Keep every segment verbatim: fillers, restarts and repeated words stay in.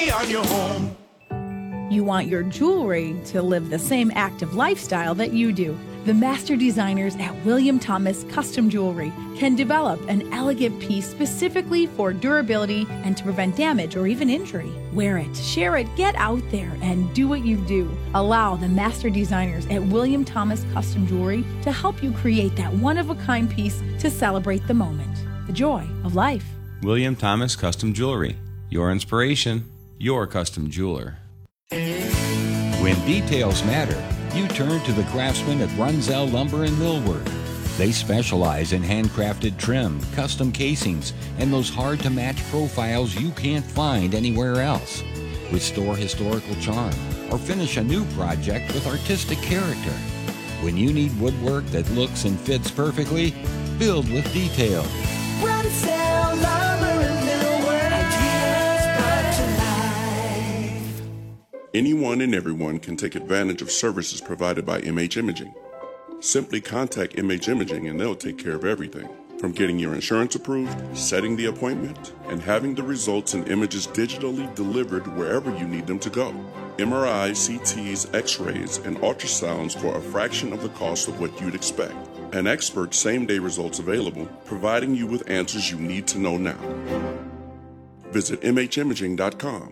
money on your home. You want your jewelry to live the same active lifestyle that you do. The master designers at William Thomas Custom Jewelry can develop an elegant piece specifically for durability and to prevent damage or even injury. Wear it, share it, get out there and do what you do. Allow the master designers at William Thomas Custom Jewelry to help you create that one-of-a-kind piece to celebrate the moment, the joy of life. William Thomas Custom Jewelry. Your inspiration, your custom jeweler. When details matter, you turn to the craftsmen at Brunzell Lumber in Millward. They specialize in handcrafted trim, custom casings, and those hard-to-match profiles you can't find anywhere else. Restore historical charm or finish a new project with artistic character. When you need woodwork that looks and fits perfectly, build with detail. Brunzell Lumber in Millward. Ideas brought to life. Anyone and everyone can take advantage of services provided by M H Imaging. Simply contact M H Imaging and they'll take care of everything, from getting your insurance approved, setting the appointment, and having the results and images digitally delivered wherever you need them to go. M R Is, C Ts, X-rays, and ultrasounds for a fraction of the cost of what you'd expect. An expert same-day results available, providing you with answers you need to know now. Visit M H imaging dot com.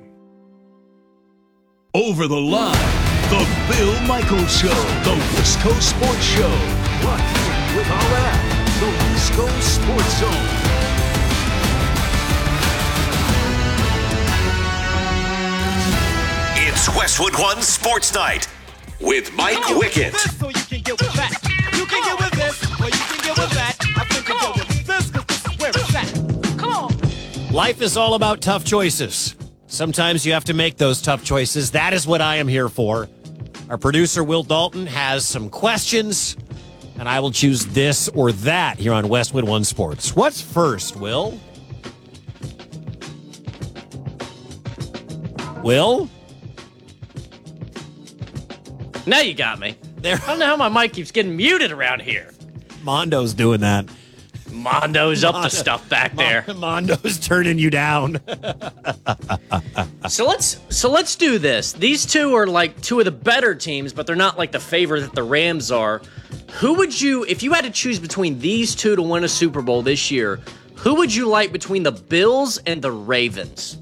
Over the line, the Bill Michaels Show, the Wisco Sports Show. Locked in with our app, the Wisco Sports Zone. It's Westwood One Sports Night with Mike Wickett. So you can get with that. You can get with this, or you can get with that. I think you can get with this, because this is where it's at. Come on. Life is all about tough choices. Sometimes you have to make those tough choices. That is what I am here for. Our producer, Will Dalton, has some questions, and I will choose this or that here on Westwood One Sports. What's first, Will? Will? Now you got me. There. I don't know how my mic keeps getting muted around here. Mondo's doing that. Mondo's up to stuff back there. Mondo's turning you down. so let's so let's do this. These two are like two of the better teams, but they're not like the favorite that the Rams are. Who would you, if you had to choose between these two to win a Super Bowl this year, who would you like between the Bills and the Ravens?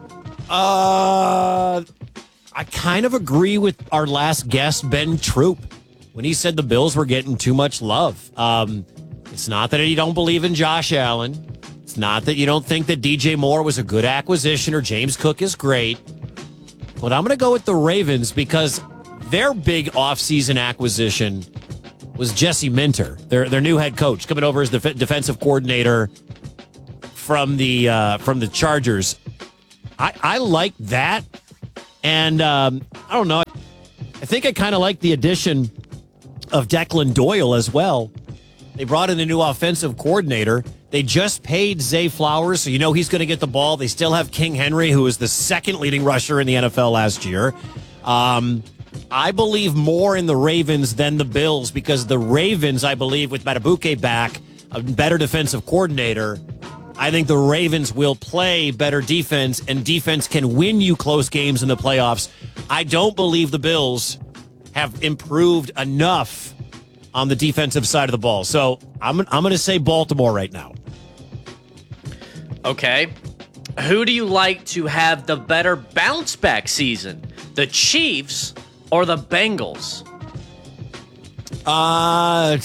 Uh, I kind of agree with our last guest, Ben Troop, when he said the Bills were getting too much love. Um, it's not that you don't believe in Josh Allen. It's not that you don't think that D J Moore was a good acquisition or James Cook is great. But I'm going to go with the Ravens because their big offseason acquisition was Jesse Minter, their their new head coach, coming over as the def- defensive coordinator from the uh, from the Chargers. I, I like that. And um, I don't know. I think I kind of like the addition of Declan Doyle as well. They brought in a new offensive coordinator. They just paid Zay Flowers, so you know he's going to get the ball. They still have King Henry, who was the second leading rusher in the N F L last year. Um, I believe more in the Ravens than the Bills because the Ravens, I believe, with Matabuke back, a better defensive coordinator, I think the Ravens will play better defense, and defense can win you close games in the playoffs. I don't believe the Bills have improved enough on the defensive side of the ball. So I'm, I'm going to say Baltimore right now. Okay. Who do you like to have the better bounce back season? The Chiefs or the Bengals? Uh,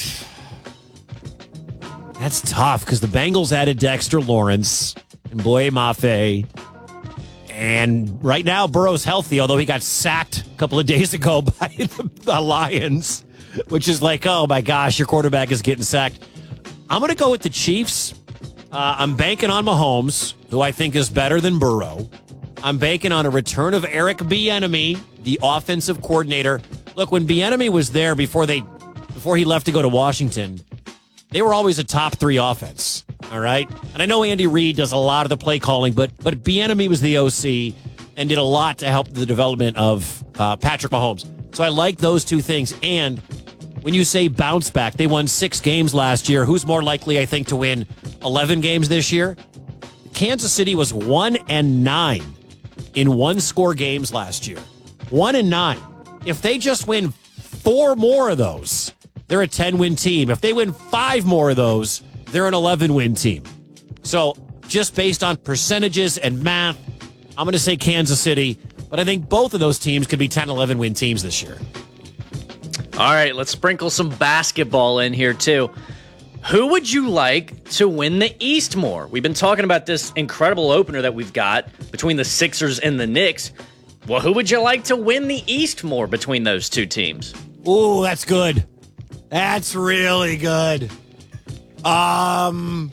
that's tough because the Bengals added Dexter Lawrence and Boye Mafe. And right now, Burrow's healthy, although he got sacked a couple of days ago by the, the Lions, which is like, oh my gosh, your quarterback is getting sacked. I'm going to go with the Chiefs. Uh, I'm banking on Mahomes, who I think is better than Burrow. I'm banking on a return of Eric Bieniemy, the offensive coordinator. Look, when Bieniemy was there before they, before he left to go to Washington, they were always a top three offense. All right, and I know Andy Reid does a lot of the play calling, but but Bieniemy was the O C and did a lot to help the development of uh, Patrick Mahomes. So I like those two things. And when you say bounce back, they won six games last year. Who's more likely, I think, to win eleven games this year? Kansas City was one and nine in one-score games last year. One and nine. If they just win four more of those, they're a ten-win team. If they win five more of those, they're an eleven-win team. So just based on percentages and math, I'm going to say Kansas City, but I think both of those teams could be ten, eleven-win teams this year. All right, let's sprinkle some basketball in here, too. Who would you like to win the East more? We've been talking about this incredible opener that we've got between the Sixers and the Knicks. Well, who would you like to win the East more between those two teams? Ooh, that's good. That's really good. Um,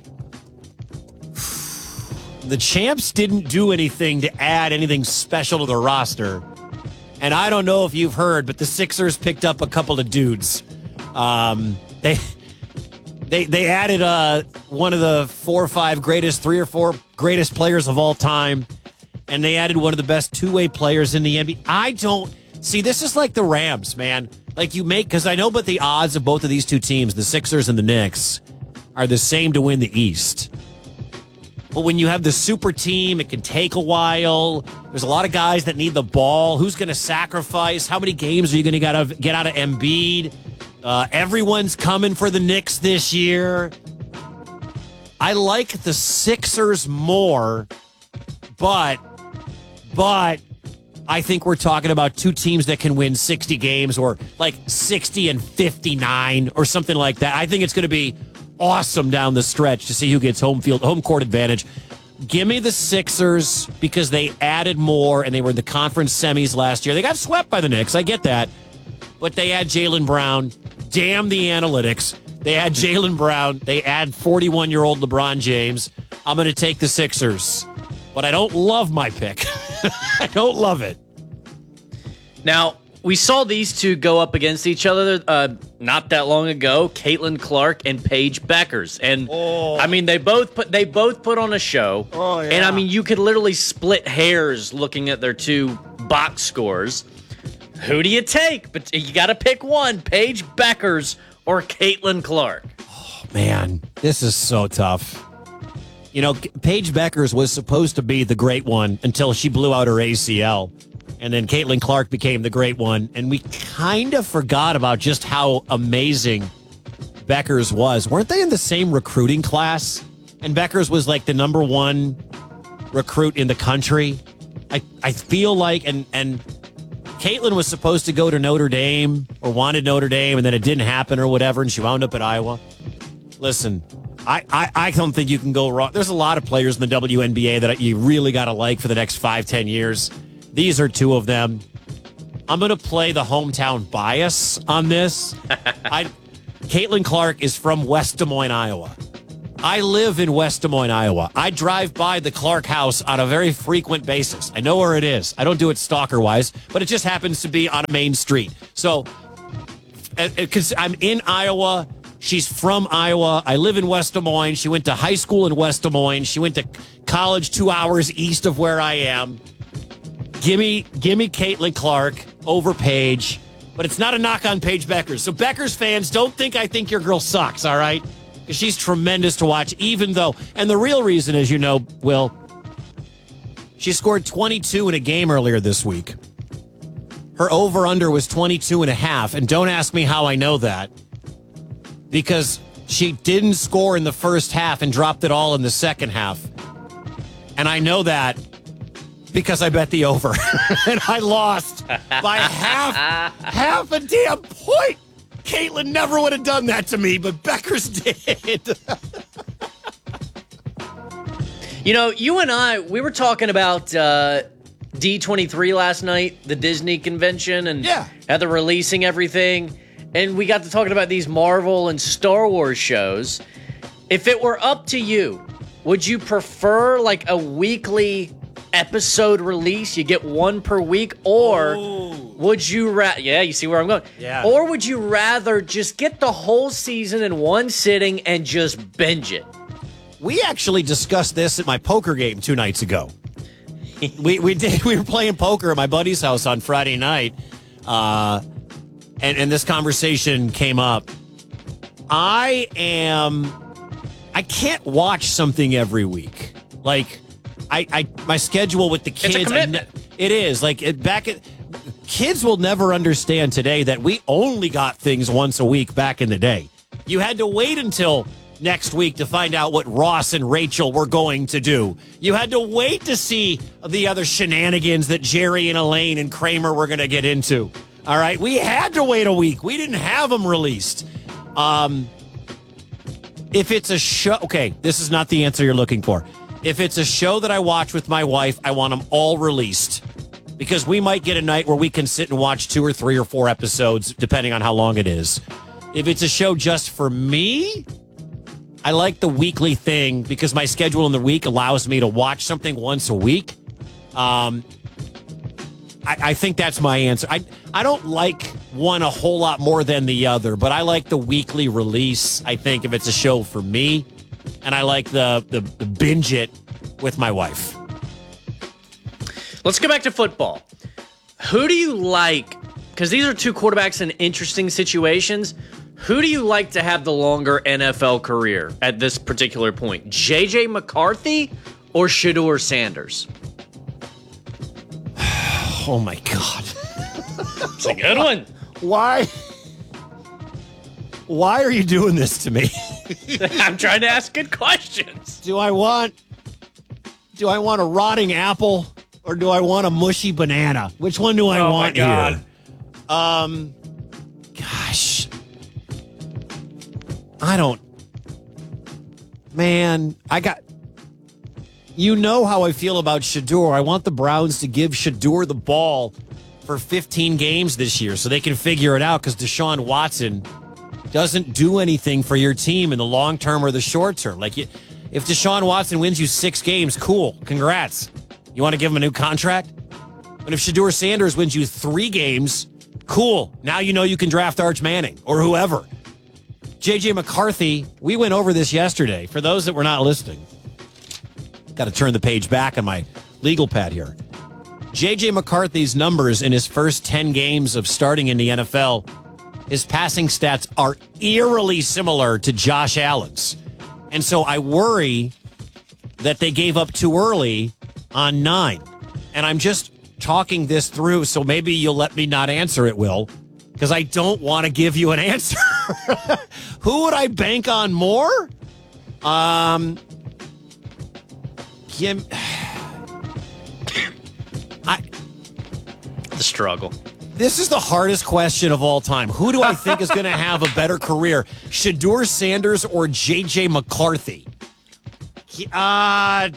the champs didn't do anything to add anything special to the roster. And I don't know if you've heard, but the Sixers picked up a couple of dudes. Um, they... They they added uh, one of the four or five greatest, three or four greatest players of all time, and they added one of the best two-way players in the N B A. I don't see, this is like the Rams, man. Like you make, because I know, but the odds of both of these two teams, the Sixers and the Knicks, are the same to win the East. But when you have the super team, it can take a while. There's a lot of guys that need the ball. Who's going to sacrifice? How many games are you going to get out of Embiid? Uh, everyone's coming for the Knicks this year. I like the Sixers more, but, but I think we're talking about two teams that can win sixty games or like sixty and fifty-nine or something like that. I think it's going to be awesome down the stretch to see who gets home field, home court advantage. Give me the Sixers because they added more and they were in the conference semis last year. They got swept by the Knicks. I get that. But they had Jaylen Brown. Damn the analytics. They had Jaylen Brown. They add forty-one-year-old LeBron James. I'm going to take the Sixers. But I don't love my pick. I don't love it. Now, we saw these two go up against each other uh, not that long ago, Caitlin Clark and Paige Beckers. And, oh. I mean, they both put they both put on a show. Oh, yeah. And, I mean, you could literally split hairs looking at their two box scores. Who do you take? But you got to pick one, Paige Beckers or Caitlin Clark. Oh, man, this is so tough. You know, Paige Beckers was supposed to be the great one until she blew out her A C L. And then Caitlin Clark became the great one. And we kind of forgot about just how amazing Beckers was. Weren't they in the same recruiting class? And Beckers was like the number one recruit in the country. I, I feel like, and and... Caitlin was supposed to go to Notre Dame or wanted Notre Dame, and then it didn't happen or whatever, and she wound up at Iowa. Listen, I, I, I don't think you can go wrong. There's a lot of players in the W N B A that you really got to like for the next five, ten years. These are two of them. I'm going to play the hometown bias on this. I, Caitlin Clark is from West Des Moines, Iowa. I live in West Des Moines, Iowa. I drive by the Clark house on a very frequent basis. I know where it is. I don't do it stalker-wise, but it just happens to be on a main street. So, because I'm in Iowa, she's from Iowa. I live in West Des Moines. She went to high school in West Des Moines. She went to college two hours east of where I am. Give me, give me Caitlin Clark over Paige, but it's not a knock on Paige Beckers. So, Beckers fans, don't think I think your girl sucks, all right? Because she's tremendous to watch, even though, and the real reason, as you know, Will, she scored twenty-two in a game earlier this week. Her over-under was twenty-two and a half, and don't ask me how I know that, because she didn't score in the first half and dropped it all in the second half. And I know that because I bet the over, and I lost by half, half a damn point. Caitlin never would have done that to me, but Beckers did. You know, you and I, we were talking about uh, D twenty-three last night, the Disney convention, and yeah. how they're releasing everything. And we got to talking about these Marvel and Star Wars shows. If it were up to you, would you prefer like a weekly episode release? You get one per week, or Ooh. would you rather? Yeah, you see where I'm going. Yeah. Or would you rather just get the whole season in one sitting and just binge it? We actually discussed this at my poker game two nights ago. we we did. We were playing poker at my buddy's house on Friday night, uh, and and this conversation came up. I am. I can't watch something every week. Like, I, I my schedule with the kids. It's a commitment. I ne- it is like it, back at. Kids will never understand today that we only got things once a week back in the day. You had to wait until next week to find out what Ross and Rachel were going to do. You had to wait to see the other shenanigans that Jerry and Elaine and Kramer were going to get into. All right, we had to wait a week. We didn't have them released. Um, if it's a show, okay, this is not the answer you're looking for. If it's a show that I watch with my wife, I want them all released. Because we might get a night where we can sit and watch two or three or four episodes, depending on how long it is. If it's a show just for me, I like the weekly thing because my schedule in the week allows me to watch something once a week. Um, I, I think that's my answer. I, I don't like one a whole lot more than the other, but I like the weekly release, I think, if it's a show for me. And I like the, the, the binge it with my wife. Let's go back to football. Who do you like? Because these are two quarterbacks in interesting situations. Who do you like to have the longer N F L career at this particular point? J J McCarthy or Shedeur Sanders? Oh, my God. It's a good one. Why? Why are you doing this to me? I'm trying to ask good questions. Do I want... Do I want a rotting apple? Or do I want a mushy banana? Which one do I oh want my God. here? Um, gosh. I don't... Man, I got... You know how I feel about Shedeur. I want the Browns to give Shedeur the ball for fifteen games this year so they can figure it out because Deshaun Watson doesn't do anything for your team in the long term or the short term. Like, if Deshaun Watson wins you six games, cool. Congrats. You want to give him a new contract? But if Shedeur Sanders wins you three games, cool. Now you know you can draft Arch Manning or whoever. J J McCarthy, we went over this yesterday. For those that were not listening, got to turn the page back on my legal pad here. J J McCarthy's numbers in his first ten games of starting in the N F L, his passing stats are eerily similar to Josh Allen's. And so I worry that they gave up too early on nine. And I'm just talking this through, so maybe you'll let me not answer it, Will, because I don't want to give you an answer. Who would I bank on more? Um, Kim, I, The struggle. this is the hardest question of all time. Who do I think is going to have a better career? Shedeur Sanders or J J McCarthy? Uh...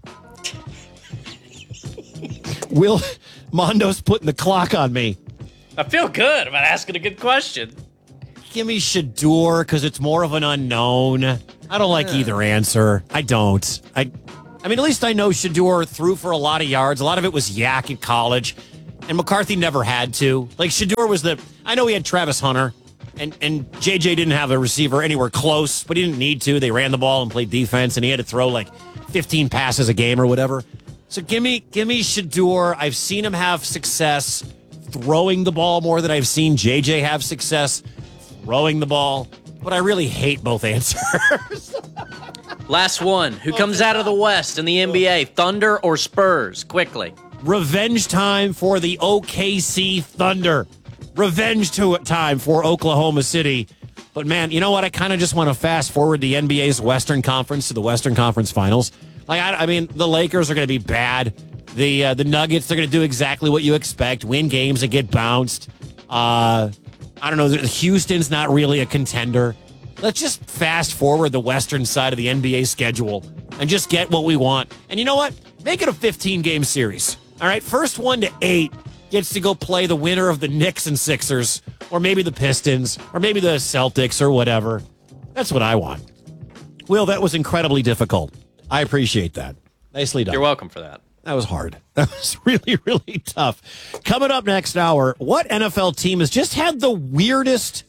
Will Mondo's putting the clock on me. I feel good about asking a good question. Give me Shedeur because it's more of an unknown. I don't like either answer. I don't. I I mean, at least I know Shedeur threw for a lot of yards. A lot of it was yak in college. And McCarthy never had to. Like, Shedeur was the... I know he had Travis Hunter. And, and J J didn't have a receiver anywhere close, but he didn't need to. They ran the ball and played defense, and he had to throw like fifteen passes a game or whatever. So give me, give me Shedeur. I've seen him have success throwing the ball more than I've seen J J have success throwing the ball. But I really hate both answers. Last one. Who comes out of the West in the N B A? Thunder or Spurs? Quickly. Revenge time for the O K C Thunder. Revenge to time for Oklahoma City. But, man, you know what? I kind of just want to fast forward the N B A's Western Conference to the Western Conference Finals. Like, I, I mean, the Lakers are going to be bad. The uh, the Nuggets, they're going to do exactly what you expect. Win games and get bounced. Uh, I don't know. Houston's not really a contender. Let's just fast forward the Western side of the N B A schedule and just get what we want. And you know what? Make it a fifteen-game series. All right? First one to eight gets to go play the winner of the Knicks and Sixers, or maybe the Pistons, or maybe the Celtics, or whatever. That's what I want. Will, that was incredibly difficult. I appreciate that. Nicely done. You're welcome for that. That was hard. That was really, really tough. Coming up next hour, what N F L team has just had the weirdest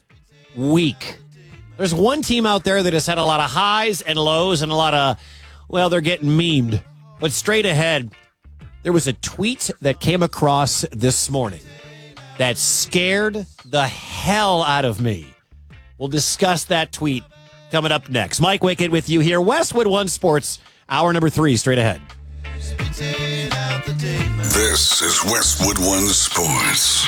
week? There's one team out there that has had a lot of highs and lows and a lot of, well, they're getting memed. But straight ahead, there was a tweet that came across this morning that scared the hell out of me. We'll discuss that tweet coming up next. Mike Wickett with you here. Westwood One Sports, hour number three, straight ahead. This is Westwood One Sports.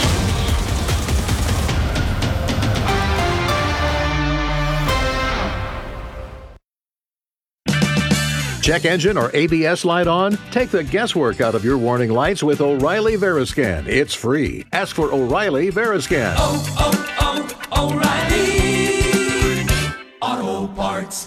Check engine or A B S light on? Take the guesswork out of your warning lights with O'Reilly Veriscan. It's free. Ask for O'Reilly Veriscan. Oh, oh, oh, O'Reilly Auto Parts.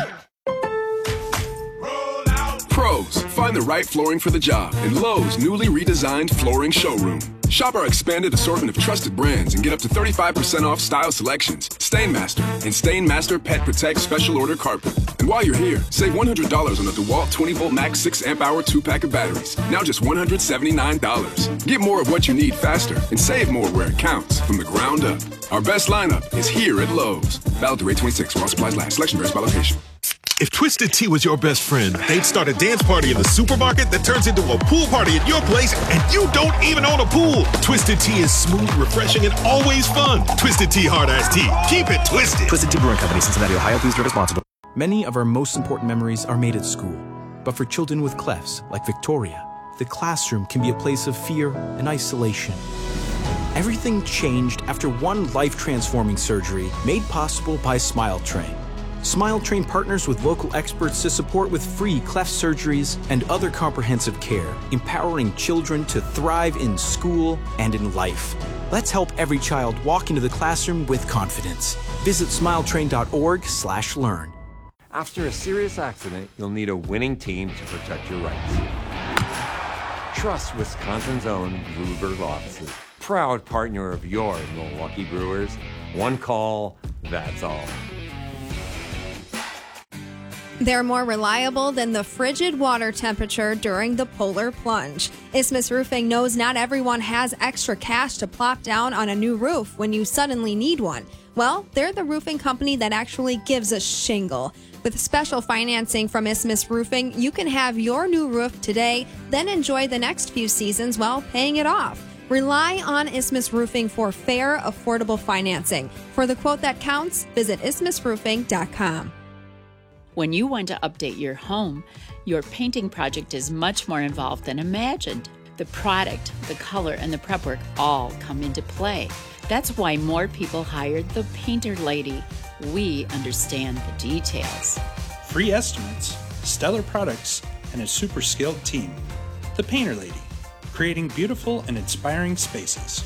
Pros, find the right flooring for the job in Lowe's newly redesigned flooring showroom. Shop our expanded assortment of trusted brands and get up to thirty-five percent off style selections, Stainmaster, and Stainmaster Pet Protect Special Order Carpet. And while you're here, save one hundred dollars on the DeWalt twenty volt Max six amp hour two pack of batteries. Now just one hundred seventy-nine dollars. Get more of what you need faster and save more where it counts from the ground up. Our best lineup is here at Lowe's. Valid through eight twenty-six while supplies last. Selection varies by location. If Twisted Tea was your best friend, they'd start a dance party in the supermarket that turns into a pool party at your place, and you don't even own a pool. Twisted Tea is smooth, refreshing, and always fun. Twisted Tea Hard Iced Tea. Keep it twisted. Twisted Tea Brewing Company, Cincinnati, Ohio. Please drink responsibly. Many of our most important memories are made at school. But for children with clefts, like Victoria, the classroom can be a place of fear and isolation. Everything changed after one life-transforming surgery made possible by Smile Train. Smile Train partners with local experts to support with free cleft surgeries and other comprehensive care, empowering children to thrive in school and in life. Let's help every child walk into the classroom with confidence. Visit smiletrain.org slash learn. After a serious accident, you'll need a winning team to protect your rights. Trust Wisconsin's own Bluebird offices. Proud partner of your Milwaukee Brewers. One call, that's all. They're more reliable than the frigid water temperature during the polar plunge. Isthmus Roofing knows not everyone has extra cash to plop down on a new roof when you suddenly need one. Well, they're the roofing company that actually gives a shingle. With special financing from Isthmus Roofing, you can have your new roof today, then enjoy the next few seasons while paying it off. Rely on Isthmus Roofing for fair, affordable financing. For the quote that counts, visit isthmus roofing dot com. When you want to update your home, your painting project is much more involved than imagined. The product, the color, and the prep work all come into play. That's why more people hired the Painter Lady. We understand the details. Free estimates, stellar products, and a super skilled team. The Painter Lady, creating beautiful and inspiring spaces.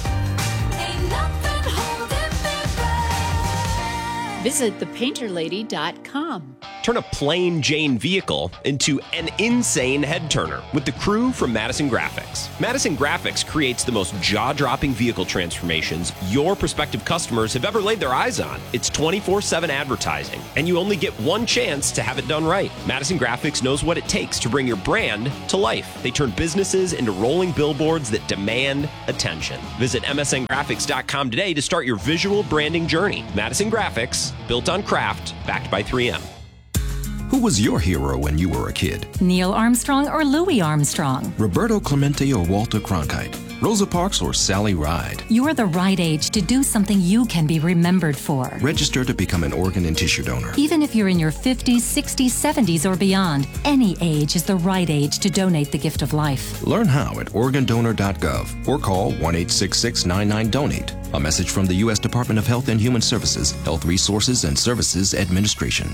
Visit the painter lady dot com. Turn a plain Jane vehicle into an insane head turner with the crew from Madison Graphics. Madison Graphics creates the most jaw-dropping vehicle transformations your prospective customers have ever laid their eyes on. It's twenty-four seven advertising, and you only get one chance to have it done right. Madison Graphics knows what it takes to bring your brand to life. They turn businesses into rolling billboards that demand attention. Visit M S N graphics dot com today to start your visual branding journey. Madison Graphics, built on craft, backed by three M. Who was your hero when you were a kid? Neil Armstrong or Louis Armstrong? Roberto Clemente or Walter Cronkite? Rosa Parks or Sally Ride? You're the right age to do something you can be remembered for. Register to become an organ and tissue donor. Even if you're in your fifties, sixties, seventies, or beyond, any age is the right age to donate the gift of life. Learn how at organ donor dot gov or call one eight six six nine nine donate. A message from the U S Department of Health and Human Services, Health Resources and Services Administration.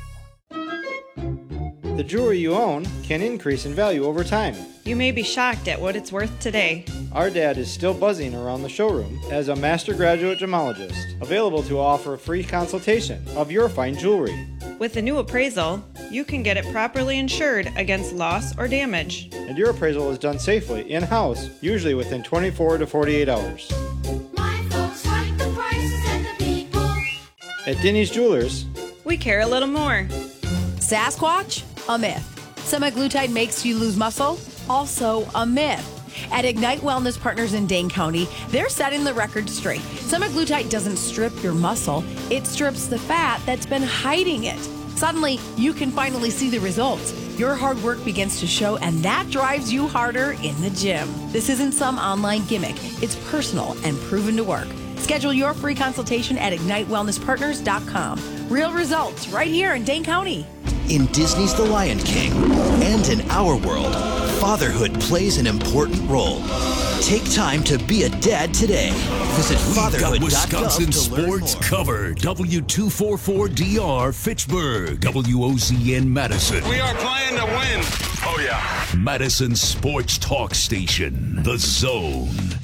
The jewelry you own can increase in value over time. You may be shocked at what it's worth today. Our dad is still buzzing around the showroom as a master graduate gemologist, available to offer a free consultation of your fine jewelry. With the new appraisal, you can get it properly insured against loss or damage. And your appraisal is done safely in-house, usually within twenty-four to forty-eight hours. My folks like the prices and the people. At Denny's Jewelers, we care a little more. Sasquatch? A myth. Semaglutide makes you lose muscle? Also a myth. At Ignite Wellness Partners in Dane County, they're setting the record straight. Semaglutide doesn't strip your muscle, it strips the fat that's been hiding it. Suddenly, you can finally see the results. Your hard work begins to show, and that drives you harder in the gym. This isn't some online gimmick. It's personal and proven to work. Schedule your free consultation at ignite wellness partners dot com. Real results right here in Dane County. In Disney's The Lion King, And in our world, fatherhood plays an important role. Take time to be a dad today. Visit fatherhood dot gov We've got Wisconsin to learn sports more. covered. W two forty-four D R Fitchburg. W O Z N Madison. We are playing to win. Oh, yeah. Madison Sports Talk Station. The Zone.